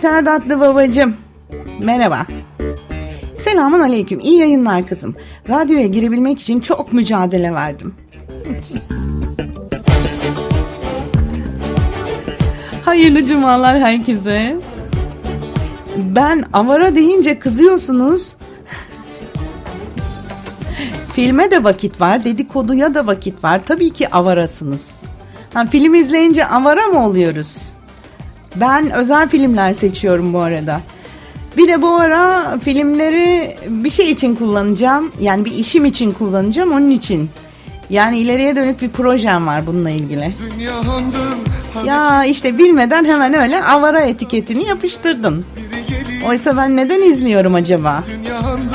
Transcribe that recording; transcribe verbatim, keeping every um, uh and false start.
Yeter tatlı babacığım. Merhaba. Selamun aleyküm. İyi yayınlar kızım. Radyoya girebilmek için çok mücadele verdim. Hayırlı cumalar herkese. Ben avara deyince kızıyorsunuz. Filme de vakit var, dedikoduya da vakit var. Tabii ki avarasınız. Ha, film izleyince avara mı oluyoruz? Ben özel filmler seçiyorum bu arada. Bir de bu ara filmleri bir şey için kullanacağım. Yani bir işim için kullanacağım, onun için. Yani ileriye dönük bir projem var bununla ilgili. Ya işte bilmeden hemen öyle avara etiketini yapıştırdın. Oysa ben neden izliyorum acaba?